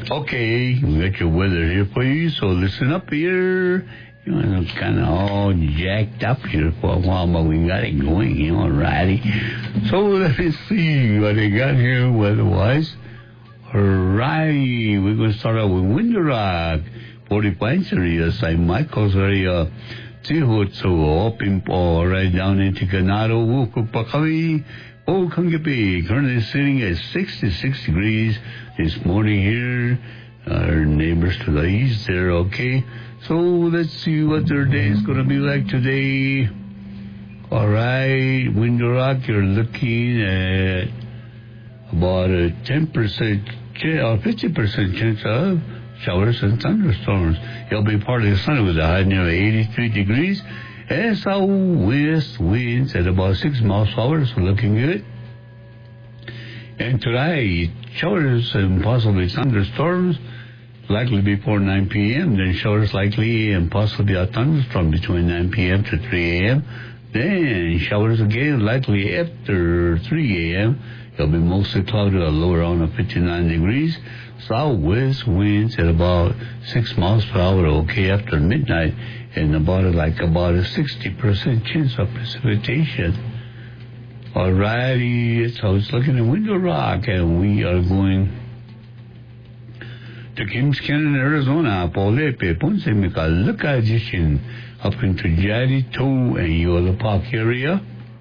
Okay, we got your weather here for you, so listen up here. You know, kind of all jacked up here for a while, but we got it going, alrighty. So let me see what they got here weather-wise. Alrighty, we're going to start out with Window Rock, 40 points area, St. Michael's area, Tihotso, Opimpo, right down into Ganado, Wukupakawi, Okangapi, currently sitting at 66 degrees this morning here. Our neighbors to the east there, okay? So let's see what their day is going to be like today. Alright, Window Rock, you're looking at about a 10% or 50% chance of showers and thunderstorms. It'll be partly sunny with a high near 83 degrees. And southwest winds at about 6 miles per hour, so looking good. And tonight, showers and possibly thunderstorms, likely before 9 p.m. Then showers likely and possibly a thunderstorm between 9 p.m. to 3 a.m. Then showers again likely after 3 a.m. It'll be mostly cloudy, a low around of 59 degrees. Southwest winds at about 6 miles per hour, okay, after midnight. And about a 60% chance of precipitation. Alrighty, so it's looking at Window Rock, and we are going to Kings Canyon, Arizona, Polepe, Ponce, Mikaluka addition, up into Jarito and Yola Park area.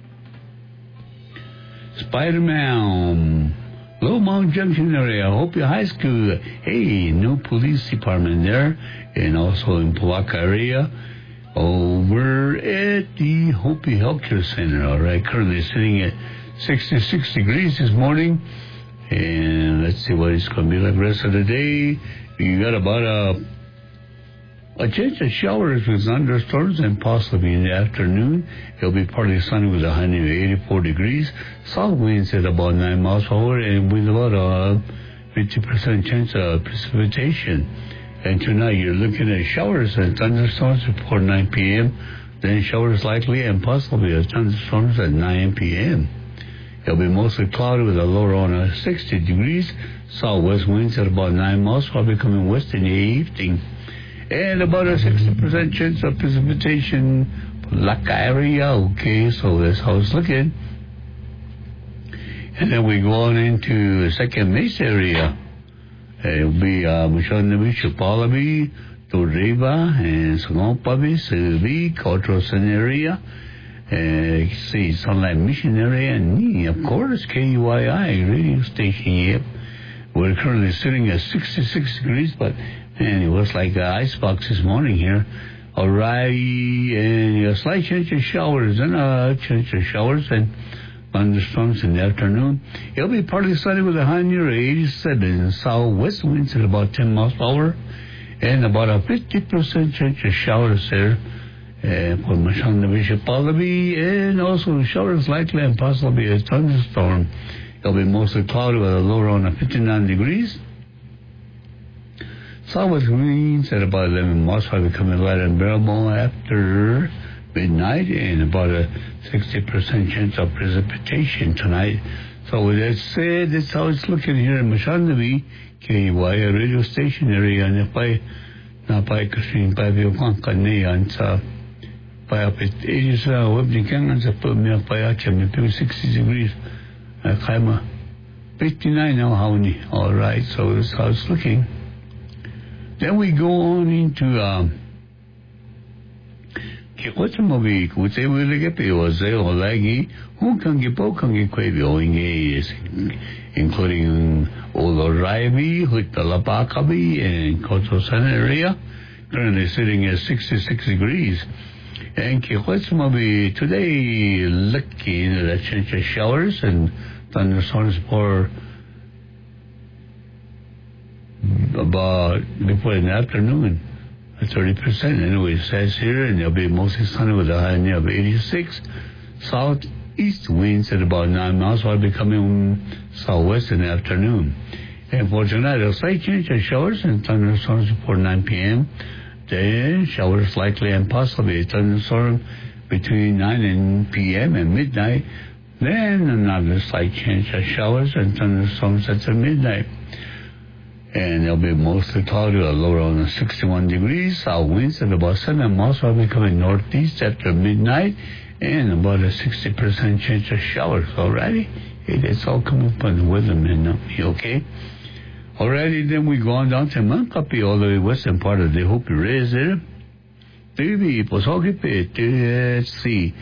Spider-Man, Lowmount Junction area, Hopi High School, hey, no police department there, and also in Pawaka area, over at the Hopi Healthcare Center, alright, currently sitting at 66 degrees this morning, and let's see what it's going to be like the rest of the day. You got about a chance of showers with thunderstorms and possibly in the afternoon. It'll be partly sunny with a high of 84 degrees. South winds at about 9 miles per hour and with about a 50% chance of precipitation. And tonight you're looking at showers and thunderstorms before 9 p.m. Then showers likely and possibly thunderstorms at 9 p.m. It'll be mostly cloudy with a low around 60 degrees. Southwest winds at about 9 miles, probably coming west in the evening. And about a 60% chance of precipitation, Laka area, okay, so that's how it's looking. And then we go on into the Second Mesa area. It'll be Mushonabi, Chupalabi, Torreva, and Songopabi, Silvi, Cotrosan area. See, Sunlight Mission area, and of course, KUII radio station, yep. We're currently sitting at 66 degrees, but man, it was like an icebox this morning here. Alright, and a slight chance of showers and thunderstorms in the afternoon. It'll be partly sunny with a high near 87. Southwest winds at about 10 miles per hour, and about a 50% chance of showers there. For Mashanga Bishop Palabi, and also showers likely and possibly a thunderstorm. It'll be mostly cloudy with a low around 59 degrees. Southwest winds at about 11 miles, probably becoming light and bearable after midnight, and about a 60% chance of precipitation tonight. So with that said, that's how it's looking here in Mashandavi, KYA radio station area, and if I kasi sa payapit 80 sa web ni kangan sa pumya payacha may 60 degrees kaima 59 now hauni. All right, so that's how it's looking. Then we go on into Kikotsamabi kutse wilige was olagi who can get poking is including Oloraibi, Huitalapakabi, and Kotosan area, currently sitting at 66 degrees. And Kikotsamabi today looking at a chance of showers and thunderstorms for about before in the afternoon, 30%. Anyway, it says here, and it'll be mostly sunny with a high near of 86. Southeast winds at about 9 miles, while becoming southwest in the afternoon. And for tonight, a slight chance of showers and thunderstorms before 9 p.m. Then showers likely and possibly a thunderstorm between 9 p.m. and midnight. Then another slight chance of showers and thunderstorms at midnight. and it'll be mostly cloudy with a low around 61 degrees. South winds at about 7 miles per hour becoming northeast after midnight, and about a 60% chance of showers. Alrighty, it's all coming from the weatherman now. Okay. Alrighty, then we go on down to Mankapi, all the way western part of the Hopi Rays there. TV, let's see.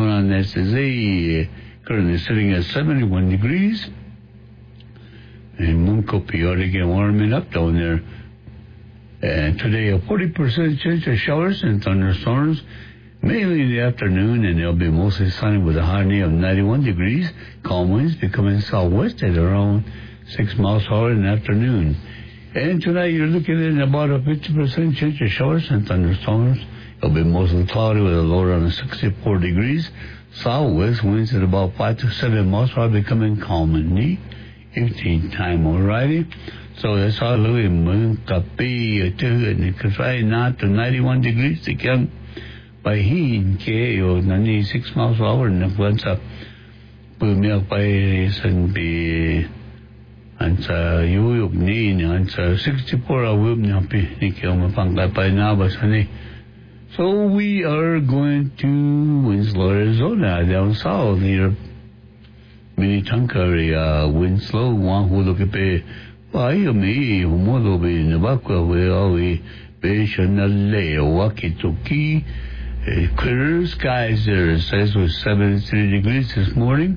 Currently sitting at 71 degrees. And Mankapi already getting warming up down there. And today a 40% chance of showers and thunderstorms, mainly in the afternoon, and it'll be mostly sunny with a high near of 91 degrees. Calm winds becoming southwest at around 6 miles per hour in the afternoon. And tonight you're looking at about a 50% chance of showers and thunderstorms. It'll be mostly cloudy with a low around 64 degrees. Southwest winds at about 5 to 7 miles per hour becoming calm in the evening time. Alrighty. So that's all Louis Mankapi because right now to 91 degrees again by Heen K or 96 miles per hour, and the ones up Pumia by SNB and Yuyuk Nin and 64 will not be Nikilmapanga by Nabasani. So we are going to Winslow, Arizona, down south near Minnetonka, Winslow, one who look at me, Humodo, Nabaka, where are we? Beshanale, Wakitoki, clear skies there. It says with 73 degrees this morning,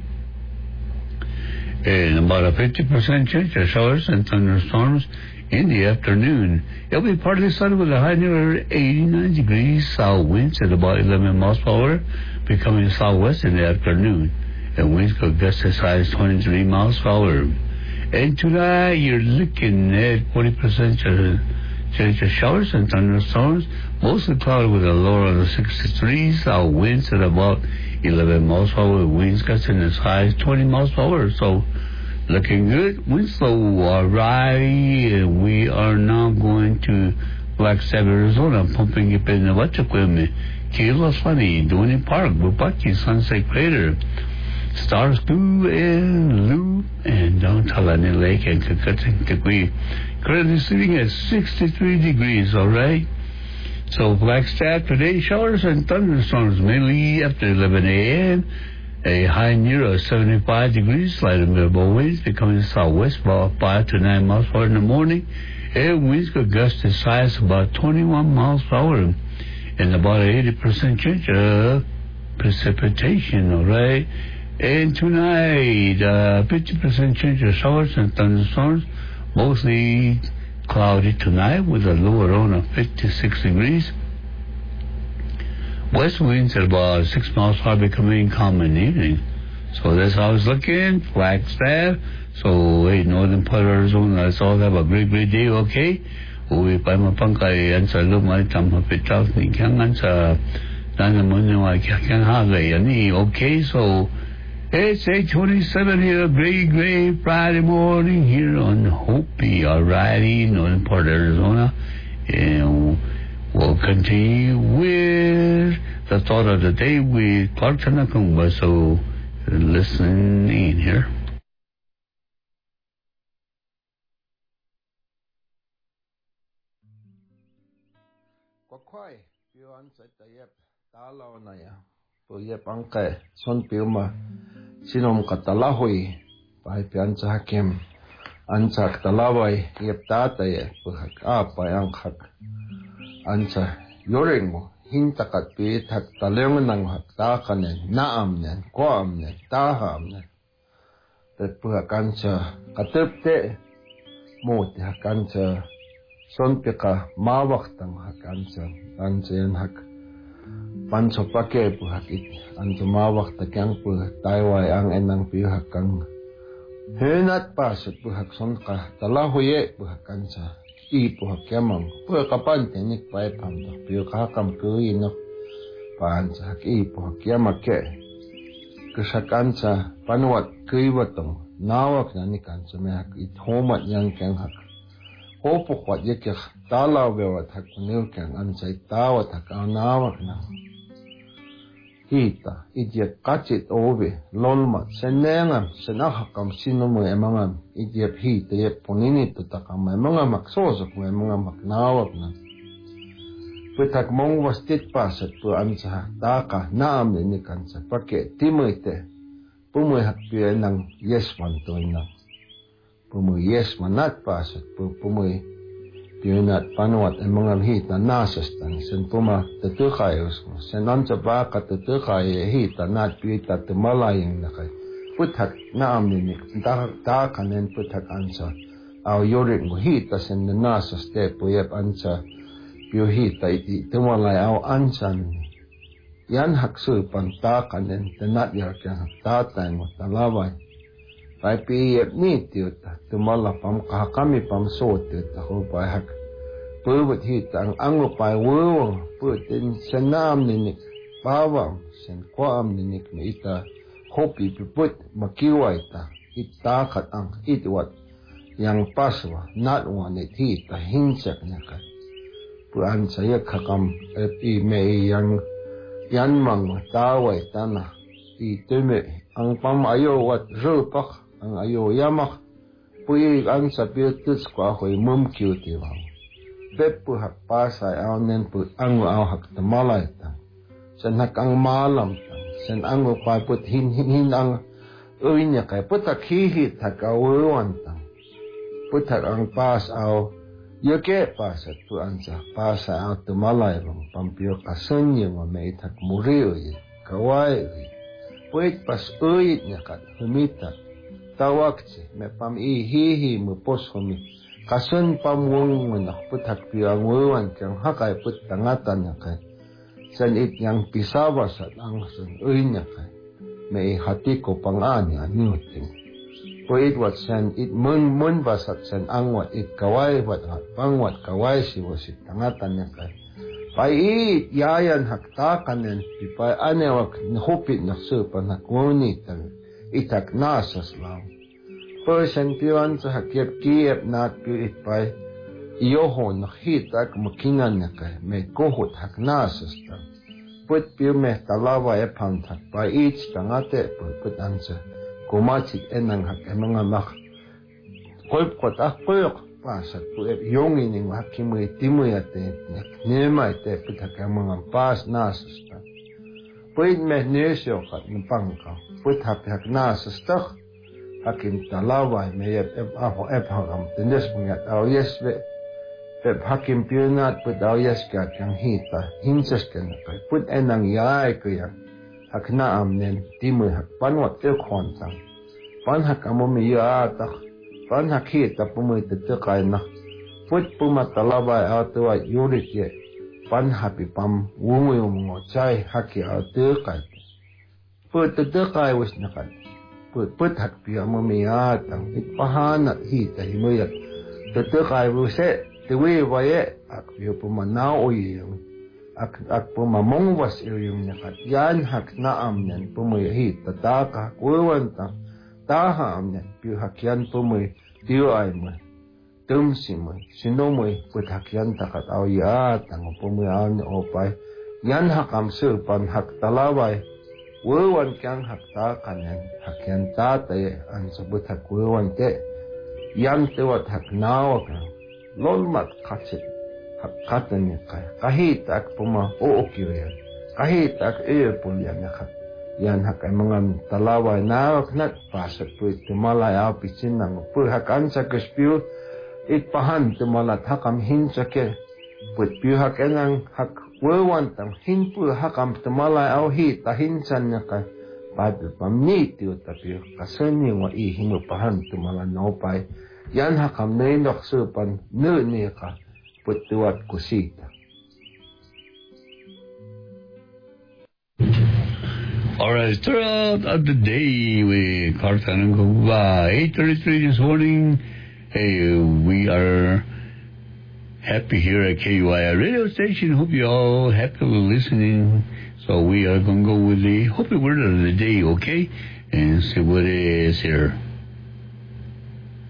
and about a 50% chance of showers and thunderstorms in the afternoon. It'll be partly sunny with a high near 89 degrees. South winds at about 11 miles per hour, becoming southwest in the afternoon, and winds could gust as high as 23 miles per hour. And tonight you're looking at 40% chance of showers and thunderstorms, mostly cloudy with a low around 63. South winds at about 11 miles per hour, winds gusting as high as 20 miles per hour. So looking good. Winslow, alright. We are now going to Flagstaff, Arizona, pumping up in the Wachakweme, Kilo Sunny, Dooney Park, Bupaki, Sunset Crater, Stars 2 and Loop, and down Talani Lake and Kakatink. Currently sitting at 63 degrees, alright? So Flagstaff today, showers and thunderstorms mainly after 11 a.m. A high near 75 degrees, slight variable winds becoming southwest about 5 to 9 miles per hour in the morning. And winds could gust as high as about 21 miles per hour, and about 80% chance of precipitation, alright? And tonight, 50% chance of showers and thunderstorms, mostly cloudy tonight with a low around of 56 degrees. West winds at about 6 miles per hour becoming calm in the evening. So that's how it's looking. Flagstaff. So, hey, northern part of Arizona, let's all have a great, great day, okay? Uwi pa mapangkay yan sa lumay tamapitaw ni kyangan sa nanamunaway kyang hagay yan, okay? So, it's 8:27 here, a great, great Friday morning here on Hopi, alrighty, northern part of Arizona. And we'll continue with the thought of the day with Clark Tanakungba. So listen in here. Kwakwai, piu ansay tayep, talaw na ya. Puyep angke, son piu ma, sinom katalahoy, pahay piansa hakim, ansa katalaway, yep tataye, puhak apay angkak. Ansa yoring mo hintakat pit hak taleng nang hak takanen naam nen koam nen taham nen tetpuha kansa katepte mo ti hak kansa sonpika mawak tang hak kansa yan hak panso pake pu hak it ansa mawak takyang pu tayway ang enang pi hak kang henat pasut pu hak sonka talahuye pu hak kansa ipo hakyamang pura kapante nik pai pamdo pio kakam kuino pansa ipo hakyamake kesakansa panuat kuiwatong nawak na ni kansa me hak ithomat yang keng hak hopo kwat yek talaw bewat hak kunil keng ansay tawat hak nawak na hita idiep kachit obe lolmat senengam senahakam sinumu emangam idiep hita yep ponini tutakam emangam maksosok emangam maknawak na putak mong wastit pasat pu ansa taka naam ni kansa pake timoite pumuy hakpiya nang yesman toina pumuy yesman nat pasat pumuy Pionat panuat emangam hita nasastan sen puma tetukayos sen ansa baka tetukaya hita nat pita temalayang nakay putak naam ni takanen putak ansa aw yorit mo hita sen nasas te puyep ansa pio hita iti temalay aw ansan yan haksu pan takanen tenat yarkyan tatay mo talaway Pai piyep ni tiuta tumala pam kahakami pam so tiuta ko pai hak pubut hita ang anglo pai wuwang putin senam ninik bawam sen kwaam ninik na ita hopi piput makiway ta itakat ang itwat yang paswa natwa nit hita hinsak nakat puan saya kakam epi may yang yanmang mataway tanah itume ang pamayo wat rupak ang ayo yamak puyi ang sa piutus kwa hoy mumkiu tiwang bepu hak pasay aw nen pu ang aw hak tamalay ta sen hak ang malam ta sen ang pa put hin ang uinya kay putak hihit hak awan ta putak ang pas aw yake pasat tu ansa pasay aw tamalay bang pampio kasenyo nga may tak muriyo kawai puit pas uit nya kat humita tawakci me pam hihi mu poshumi kasun pam wong menak putak piang wan kyang hakai put tangatan nakai san it yang pisawa sat ang sun uinya kai me hati ko pangani anyuting puit wat san it mun basat san angwat it kawai wat pangwat kawai si wasit tangatan nakai pai it yayan haktakanen pipai anewak hopit naksupan hakuni tan itak nasas lang person piwan sa hakip kiep nat piit pai iyoho nakhitak makingan nakay may kohot hak nasas tan put piu meh talawa e pantak pai it tangate put ansa kumachit enang hak emanga mak kolp kotak puyok pasat puep yongi ning hakimu timu ate nema ite put hak emanga pas nasas tan puit meh nesyo kat npangka put hak nasas tak hakim talaway may hagam tindes pungat aw yesbe pep hakim piunat put aw yeska kyang hita hinsas kan kay put enang yay kaya hak naam nen timu hak panwat te khontang pan hak amomi yatak pan hak hita pumuy tetekay na put pumatalaway aw tuwa yurik ye pan hapi pam wungoy mo chay haki aw tekay put tetekay wis nakat put hak piya mamiyat ang itpahanat hita himuyat tetekay wuse tiwi waye ak piyo pumanaw yung ak pumamongwas yung nakat yan hak naam yan pumuy hita taka kuwan ta taha am yan piyo hakyan pumuy tiyo ay mo tumsi mo sinomoy put hakyan takat aw yat ang pumuy aw ni opay yan hakam surpan hak talaway Wewan kyang hakta kanen hakyan tatay ang sabut hak wewan te yan tewat hak nawa ka lolmat katsit hak katan niya kaya kahit ak puma uokyo yan kahit ak earpul yan nakat yan hak ay mga talaway nawak nat pasat po itumalay apisin ng po hak ansa kaspiyo itpahan tumalat hakam hinsake put piyo hak enang hak wewan tang hinpu hakam tumalay aw hita hinsan niya ka papi pamnitiyo tapi kasani wa ihimu pahan tumalan naupay yan hakam na indok supan niya ka putuat kusita. Alright, throughout the day we kartan ko ba 8:33 this morning. Hey, we are happy here at KUIR radio station. Hope you all happy listening. So we are going to go with the Hopi Word of the Day, okay? And see what it is here.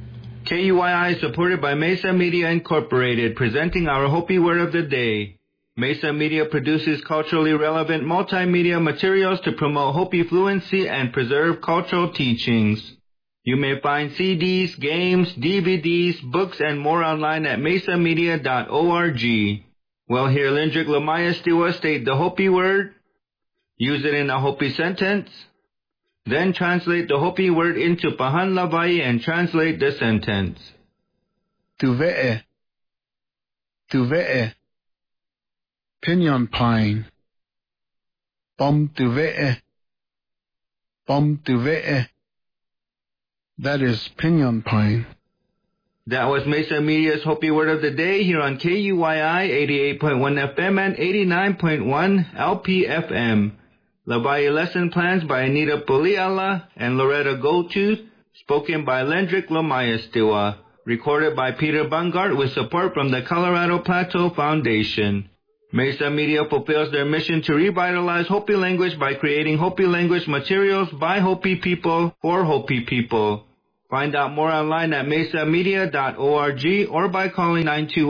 KUII is supported by Mesa Media Incorporated, presenting our Hopi Word of the Day. Mesa Media produces culturally relevant multimedia materials to promote Hopi fluency and preserve cultural teachings. You may find CDs, games, DVDs, books, and more online at mesamedia.org. We'll hear Lindrick Lamaya Stiwa state the Hopi word, use it in a Hopi sentence, then translate the Hopi word into Pahan Lavai and translate the sentence. Tuve'e, tuve'e, pinyon pine. Bom tuve'e, bom tuve'e. That is pinyon pine. That was Mesa Media's Hopi Word of the Day here on KUYI 88.1 FM and 89.1 LPFM. Lavai lesson plans by Anita Puliala and Loretta Goldtooth, spoken by Lendrick Lamaya Stiwa, recorded by Peter Bungart with support from the Colorado Plateau Foundation. Mesa Media fulfills their mission to revitalize Hopi language by creating Hopi language materials by Hopi people for Hopi people. Find out more online at mesamedia.org or by calling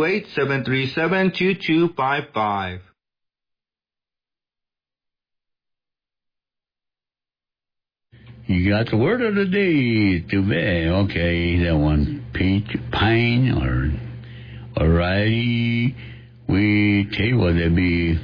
928-737-2255. You got the word of the day, tuve. Okay, that one. Peach, pine, or alrighty. We tell you what it be.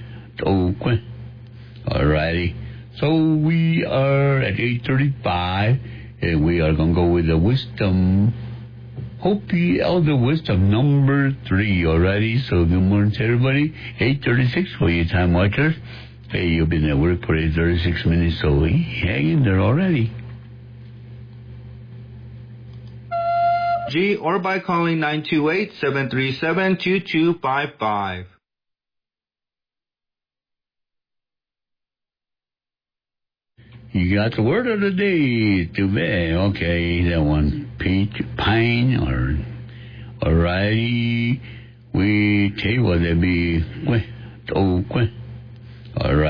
Alrighty. So we are at 8:35, and we are gonna go with the wisdom. Hopi Elder Wisdom number 3. Alrighty. So good morning to everybody. 8:36 for you time watchers. Hey, you've been at work for 36 minutes, so hang in there already. Or by calling 928-737-2255. You got the word of the day, tuve. Okay, that one. Peach, pine, or alrighty. We tell you what it be.